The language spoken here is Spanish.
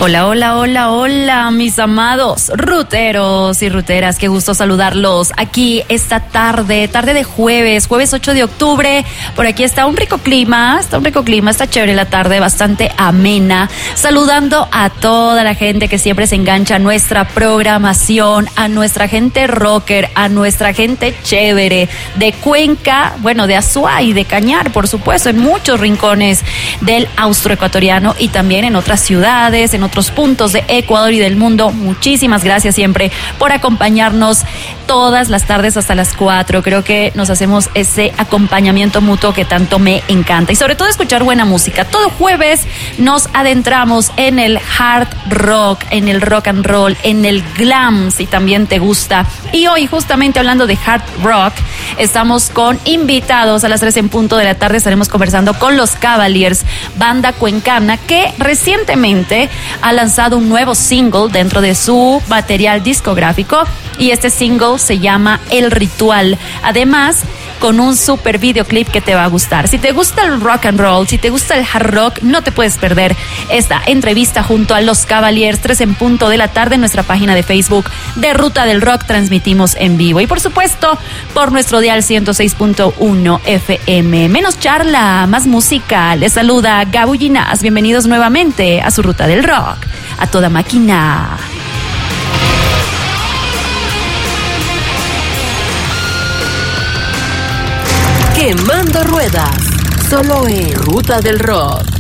Hola, hola, hola, hola, mis amados ruteros y ruteras. Qué gusto saludarlos aquí esta tarde de jueves 8 de octubre. Por aquí está un rico clima, está chévere la tarde, bastante amena. Saludando a toda la gente que siempre se engancha a nuestra programación, a nuestra gente rocker, a nuestra gente chévere de Cuenca, bueno, de Azuay y de Cañar, por supuesto, en muchos rincones del austroecuatoriano y también en otras ciudades, en otros puntos de Ecuador y del mundo. Muchísimas gracias siempre por acompañarnos todas las tardes hasta las 4. Creo que nos hacemos ese acompañamiento mutuo que tanto me encanta y sobre todo escuchar buena música. Todo jueves nos adentramos en el hard rock, en el rock and roll, en el glam, si también te gusta. Y hoy, justamente hablando de hard rock, estamos con invitados. A las 3 en punto de la tarde estaremos conversando con Los Cavaliers, banda cuencana que recientemente ha lanzado un nuevo single dentro de su material discográfico y este single se llama El Ritual. Además, con un super videoclip que te va a gustar. Si te gusta el rock and roll, si te gusta el hard rock, no te puedes perder esta entrevista junto a Los Cavaliers. 3 en punto de la tarde en nuestra página de Facebook de Ruta del Rock transmitimos en vivo y por supuesto por nuestro dial 106.1 FM. Menos charla, más música. Les saluda Gabu Ginás. Bienvenidos nuevamente a su Ruta del Rock, a toda máquina. Quemando ruedas, solo en Ruta del Rock.